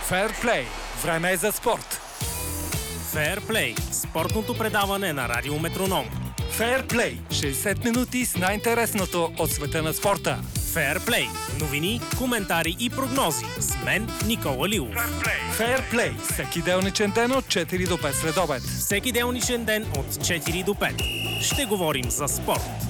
Фейрплей. Време е за спорт. Фейрплей. Спортното предаване на Радио Метроном. Фейрплей. 60 минути с най-интересното от света на спорта. Фейрплей. Новини, коментари и прогнози. С мен Никола Лилов. Фейрплей. Всеки делничен ден от 4 до 5 следобед. Всеки делничен ден от 4 до 5. Ще говорим за спорт.